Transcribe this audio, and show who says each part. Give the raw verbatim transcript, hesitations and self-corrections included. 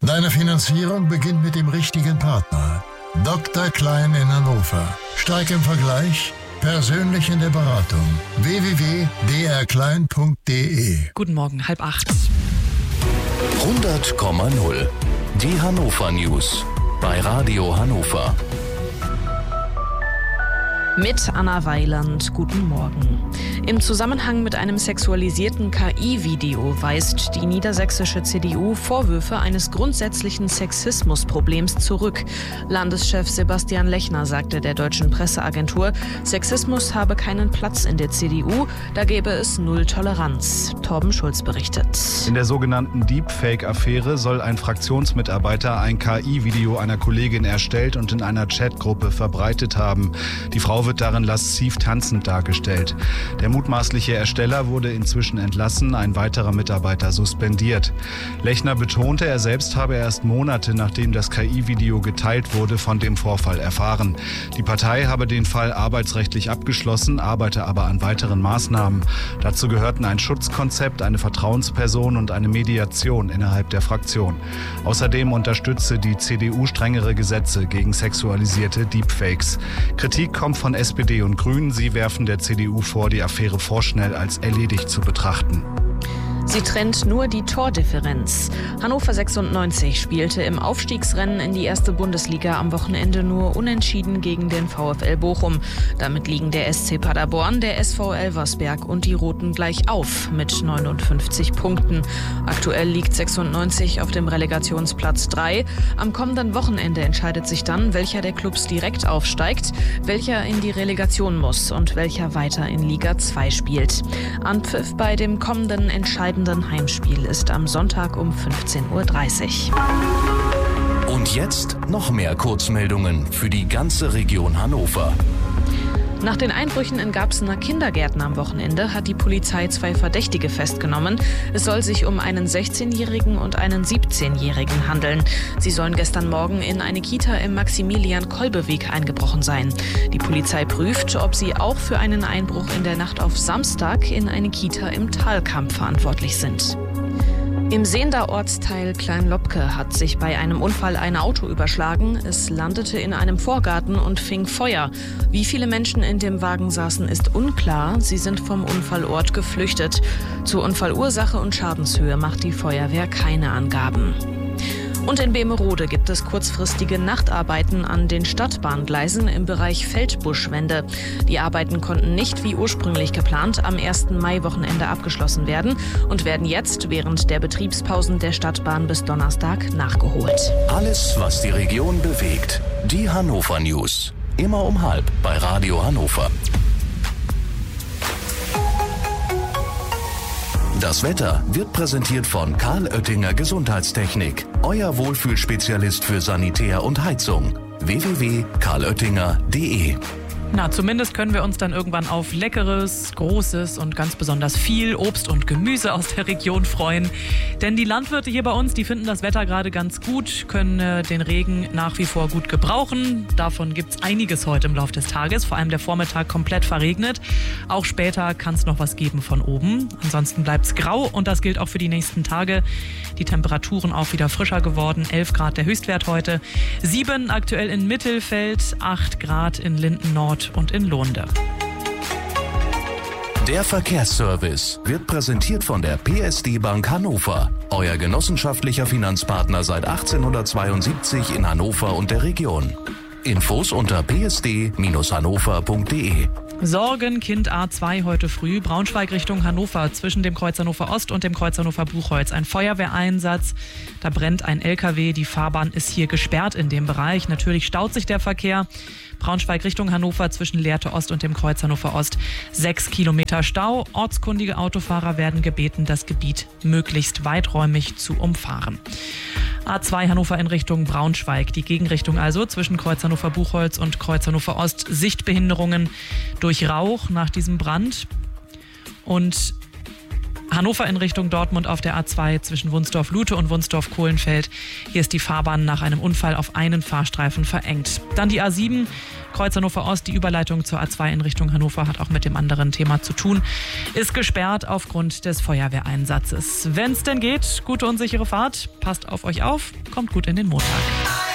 Speaker 1: Deine Finanzierung beginnt mit dem richtigen Partner. Doktor Klein in Hannover. Stark im Vergleich, persönlich in der Beratung. w w w punkt d r klein punkt d e.
Speaker 2: Guten Morgen, halb acht.
Speaker 3: hundert Komma null. Die Hannover News bei Radio Hannover.
Speaker 2: Mit Anna Weiland, guten Morgen. Im Zusammenhang mit einem sexualisierten K I-Video weist die niedersächsische C D U Vorwürfe eines grundsätzlichen Sexismusproblems zurück. Landeschef Sebastian Lechner sagte der deutschen Presseagentur, Sexismus habe keinen Platz in der C D U, da gäbe es null Toleranz. Torben Schulz berichtet.
Speaker 4: In der sogenannten Deepfake-Affäre soll ein Fraktionsmitarbeiter ein K I-Video einer Kollegin erstellt und in einer Chatgruppe verbreitet haben. Die Frau wird darin lasziv tanzend dargestellt. Der mutmaßliche Ersteller wurde inzwischen entlassen, ein weiterer Mitarbeiter suspendiert. Lechner betonte, er selbst habe erst Monate nachdem das K I-Video geteilt wurde, von dem Vorfall erfahren. Die Partei habe den Fall arbeitsrechtlich abgeschlossen, arbeite aber an weiteren Maßnahmen. Dazu gehörten ein Schutzkonzept, eine Vertrauensperson und eine Mediation innerhalb der Fraktion. Außerdem unterstütze die C D U strengere Gesetze gegen sexualisierte Deepfakes. Kritik kommt von S P D und Grünen. Sie werfen der C D U vor, die Affäre vorschnell als erledigt zu betrachten.
Speaker 2: Sie trennt nur die Tordifferenz. Hannover sechsundneunzig spielte im Aufstiegsrennen in die erste Bundesliga am Wochenende nur unentschieden gegen den VfL Bochum. Damit liegen der S C Paderborn, der S V Elversberg und die Roten gleich auf mit neunundfünfzig Punkten. Aktuell liegt sechsundneunzig auf dem Relegationsplatz drei. Am kommenden Wochenende entscheidet sich dann, welcher der Clubs direkt aufsteigt, welcher in die Relegation muss und welcher weiter in Liga zwei spielt. Anpfiff bei dem kommenden Entscheidungsspiel Heimspiel ist am Sonntag um fünfzehn Uhr dreißig.
Speaker 3: Und jetzt noch mehr Kurzmeldungen für die ganze Region Hannover.
Speaker 2: Nach den Einbrüchen in Garbsener Kindergärten am Wochenende hat die Polizei zwei Verdächtige festgenommen. Es soll sich um einen sechzehnjährigen und einen siebzehnjährigen handeln. Sie sollen gestern Morgen in eine Kita im Maximilian-Kolbe-Weg eingebrochen sein. Die Polizei prüft, ob sie auch für einen Einbruch in der Nacht auf Samstag in eine Kita im Talkamp verantwortlich sind. Im Seender Ortsteil Klein-Lobke hat sich bei einem Unfall ein Auto überschlagen. Es landete in einem Vorgarten und fing Feuer. Wie viele Menschen in dem Wagen saßen, ist unklar. Sie sind vom Unfallort geflüchtet. Zur Unfallursache und Schadenshöhe macht die Feuerwehr keine Angaben. Und in Bemerode gibt es kurzfristige Nachtarbeiten an den Stadtbahngleisen im Bereich Feldbuschwende. Die Arbeiten konnten nicht wie ursprünglich geplant am ersten Mai-Wochenende abgeschlossen werden und werden jetzt während der Betriebspausen der Stadtbahn bis Donnerstag nachgeholt.
Speaker 3: Alles, was die Region bewegt. Die Hannover News. Immer um halb bei Radio Hannover. Das Wetter wird präsentiert von Karl Oettinger Gesundheitstechnik. Euer Wohlfühlspezialist für Sanitär und Heizung. w w w punkt karl oettinger punkt d e.
Speaker 2: Na, zumindest können wir uns dann irgendwann auf leckeres, großes und ganz besonders viel Obst und Gemüse aus der Region freuen. Denn die Landwirte hier bei uns, die finden das Wetter gerade ganz gut, können äh, den Regen nach wie vor gut gebrauchen. Davon gibt es einiges heute im Laufe des Tages, vor allem der Vormittag komplett verregnet. Auch später kann es noch was geben von oben. Ansonsten bleibt es grau und das gilt auch für die nächsten Tage. Die Temperaturen auch wieder frischer geworden, elf Grad der Höchstwert heute, sieben aktuell in Mittelfeld, acht Grad in Linden Nord und in Lohnde.
Speaker 3: Der Verkehrsservice wird präsentiert von der P S D Bank Hannover. Euer genossenschaftlicher Finanzpartner seit achtzehnhundertzweiundsiebzig in Hannover und der Region. Infos unter p s d Bindestrich hannover punkt d e.
Speaker 2: Sorgenkind A zwei heute früh, Braunschweig Richtung Hannover, zwischen dem Kreuz Hannover Ost und dem Kreuz Hannover Buchholz. Ein Feuerwehreinsatz, da brennt ein L K W, die Fahrbahn ist hier gesperrt in dem Bereich. Natürlich staut sich der Verkehr. Braunschweig Richtung Hannover zwischen Lehrte Ost und dem Kreuz Hannover Ost. Sechs Kilometer Stau. Ortskundige Autofahrer werden gebeten, das Gebiet möglichst weiträumig zu umfahren. A zwei Hannover in Richtung Braunschweig. Die Gegenrichtung also zwischen Kreuz Hannover Buchholz und Kreuz Hannover Ost. Sichtbehinderungen durch Rauch nach diesem Brand. Und
Speaker 5: Hannover in Richtung Dortmund auf der A zwei zwischen Wunsdorf-Lute und Wunsdorf-Kohlenfeld. Hier ist die Fahrbahn nach einem Unfall auf einen Fahrstreifen verengt. Dann die A sieben, Kreuz Hannover Ost, die Überleitung zur A zwei in Richtung Hannover hat auch mit dem anderen Thema zu tun. Ist gesperrt aufgrund des Feuerwehreinsatzes. Wenn es denn geht, gute und sichere Fahrt. Passt auf euch auf, kommt gut in den Montag.